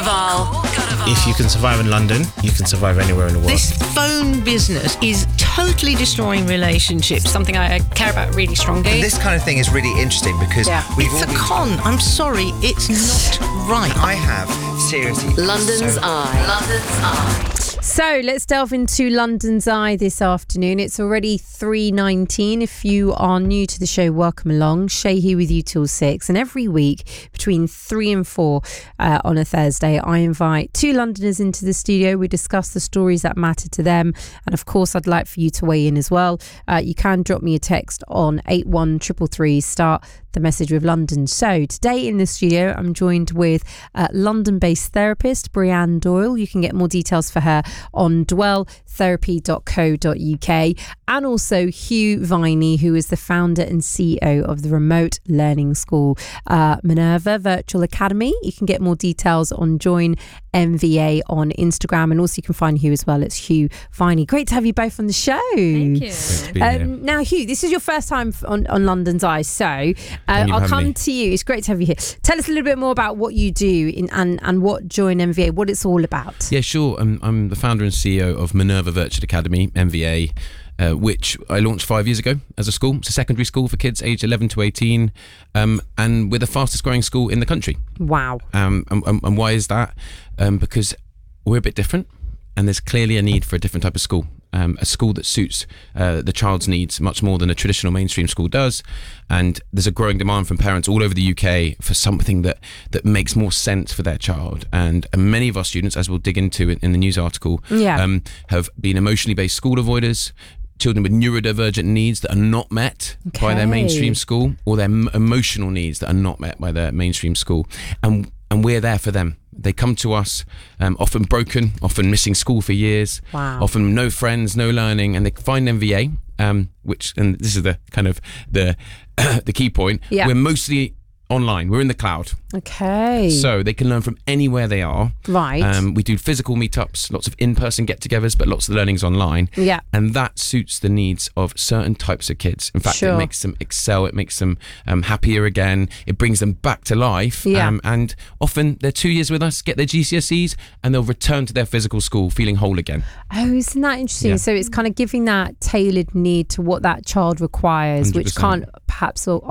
Gardeval. If you can survive in London, you can survive anywhere in the world. This phone business is totally destroying relationships, something I care about really strongly. This kind of thing is really interesting because it's a con. I'm sorry, it's not right. I have, seriously. London's Eye. London's Eye. So let's delve into London's Eye this afternoon. It's already 3:19. If you are new to the show, welcome along. Shay here with you till 6. And every week between 3 and 4 on a Thursday, I invite two Londoners into the studio. We discuss the stories that matter to them. And of course, I'd like for you to weigh in as well. You can drop me a text on 81333. Start the message with London. So today in the studio, I'm joined with London-based therapist Brianne Doyle. You can get more details for her on dwelltherapy.co.uk, and also Hugh Viney, who is the founder and CEO of the remote learning school Minerva Virtual Academy. You can get more details on Join MVA on Instagram, and also you can find Hugh as well. It's Hugh Viney. Great to have you both on the show. Thank you. Now, Hugh, this is your first time on London's Eye, so I'll come to you. It's great to have you here. Tell us a little bit more about what you do and what Join MVA, what it's all about. Yeah, sure. I'm the founder and CEO of Minerva Virtual Academy, MVA, which I launched 5 years ago as a school. It's a secondary school for kids aged 11 to 18, and we're the fastest growing school in the country. Wow. And why is that? Because we're a bit different, and there's clearly a need for a different type of school. A school that suits the child's needs much more than a traditional mainstream school does, and there's a growing demand from parents all over the UK for something that makes more sense for their child. And many of our students, as we'll dig into in the news article, have been emotionally based school avoiders, children with neurodivergent needs that are not met by their mainstream school, or their emotional needs that are not met by their mainstream school, and we're there for them. They come to us often broken, often missing school for years, often no friends, no learning, and they find MVA, which, and this is the kind of the key point, we're mostly online. We're in the cloud. Okay. So they can learn from anywhere they are. Right. We do physical meetups, lots of in-person get-togethers, but lots of the learning's online. Yeah. And that suits the needs of certain types of kids. In fact, it makes them excel. It makes them happier again. It brings them back to life. Yeah. And often they're 2 years with us, get their GCSEs, and they'll return to their physical school feeling whole again. Oh, isn't that interesting? Yeah. So it's kind of giving that tailored need to what that child requires, 100%. which can't perhaps